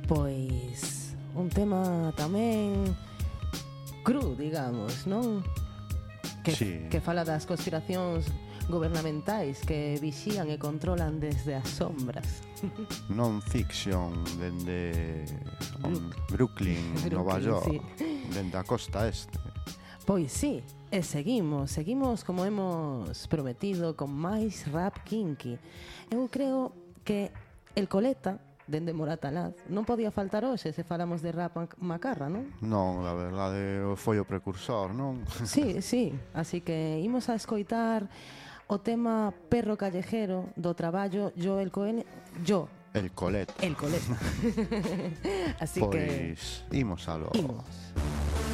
Pois un tema tamén cru, digamos, non? Que fala das conspiracións gubernamentais que vixían e controlan desde as sombras. Non-fiction dende Brooklyn, Nova York, dende a costa este. Pois sí, e seguimos como hemos prometido con máis rap kinky. Eu creo que el Coleta, dende Moratalaz, non podía faltar hoxe se falamos de rap macarra, non? Non, a verdade foi o precursor, non? Sí, así que imos a escoitar o tema Perro Callejero do traballo El Coleta. Así pois, que imos aló. Imos.